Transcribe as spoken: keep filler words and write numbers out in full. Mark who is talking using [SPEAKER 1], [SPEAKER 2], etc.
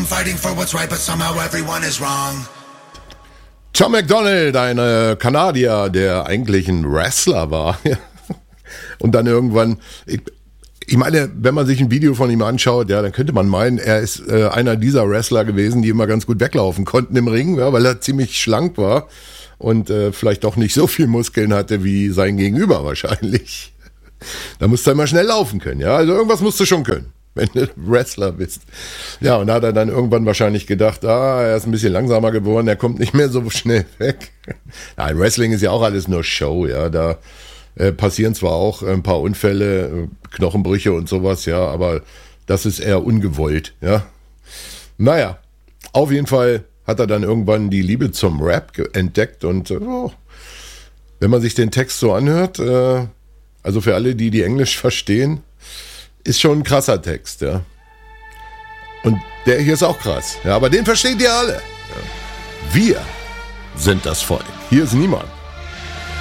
[SPEAKER 1] fighting for what's right, but somehow everyone is wrong.
[SPEAKER 2] Tom MacDonald, ein äh, Kanadier, der eigentlich ein Wrestler war. Und dann irgendwann, ich, ich meine, wenn man sich ein Video von ihm anschaut, ja, dann könnte man meinen, er ist äh, einer dieser Wrestler gewesen, die immer ganz gut weglaufen konnten im Ring, ja, weil er ziemlich schlank war und äh, vielleicht doch nicht so viel Muskeln hatte wie sein Gegenüber wahrscheinlich. Da musst du immer schnell laufen können, ja, also irgendwas musst du schon können, wenn du Wrestler bist. Ja, und da hat er dann irgendwann wahrscheinlich gedacht, ah, er ist ein bisschen langsamer geworden, er kommt nicht mehr so schnell weg. Nein, Wrestling ist ja auch alles nur Show, ja, da äh, passieren zwar auch ein paar Unfälle, äh, Knochenbrüche und sowas, ja, aber das ist eher ungewollt, ja. Naja, auf jeden Fall hat er dann irgendwann die Liebe zum Rap ge- entdeckt und äh, oh, wenn man sich den Text so anhört, äh, also für alle, die die Englisch verstehen, ist schon ein krasser Text, ja. Und der hier ist auch krass, ja, aber den versteht ihr alle. Ja. Wir sind das Volk. Hier ist niemand.